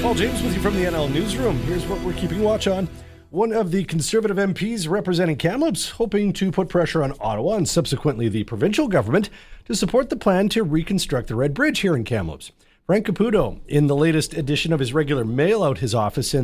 Paul James with you from the NL Newsroom. Here's what we're keeping watch on. One of the Conservative MPs representing Kamloops hoping to put pressure on Ottawa and subsequently the provincial government to support the plan to reconstruct the Red Bridge here in Kamloops. Frank Caputo, in the latest edition of his regular mail out his office